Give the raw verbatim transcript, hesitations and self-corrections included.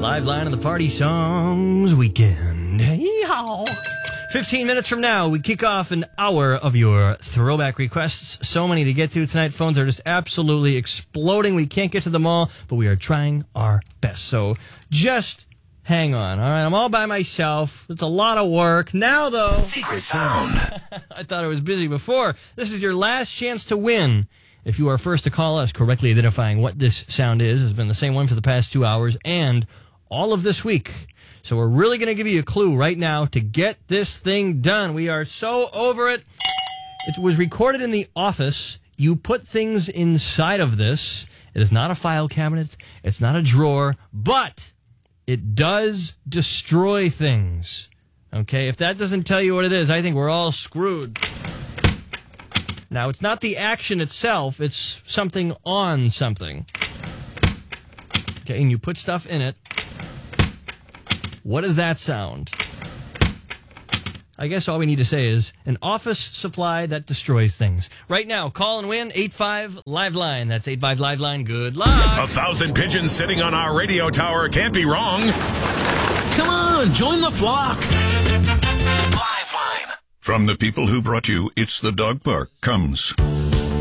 Live Line of the Party Songs Weekend. Yeehaw! Fifteen minutes from now, we kick off an hour of your throwback requests. So many to get to tonight. Phones are just absolutely exploding. We can't get to them all, but we are trying our best. So just hang on, all right? I'm all by myself. It's a lot of work. Now, though... Secret sound. I thought I was busy before. This is your last chance to win. If you are first to call us, correctly identifying what this sound is, has been the same one for the past two hours and all of this week. So we're really going to give you a clue right now to get this thing done. We are so over it. It was recorded in the office. You put things inside of this. It is not a file cabinet. It's not a drawer, but it does destroy things. Okay, if that doesn't tell you what it is, I think we're all screwed. Now, it's not the action itself. It's something on something. Okay, and you put stuff in it. What does that sound? I guess all we need to say is an office supply that destroys things. Right now, call and win eight five Live Line. That's eight five Live Line. Good luck. A thousand pigeons sitting on our radio tower can't be wrong. Come on, join the flock. Live Line. From the people who brought you It's the Dog Park comes